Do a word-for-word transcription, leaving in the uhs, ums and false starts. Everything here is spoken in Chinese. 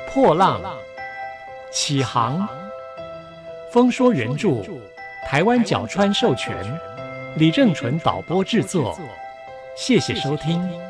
破浪起航，风说原著，台湾角川授权，李正纯导播制作。谢谢收听。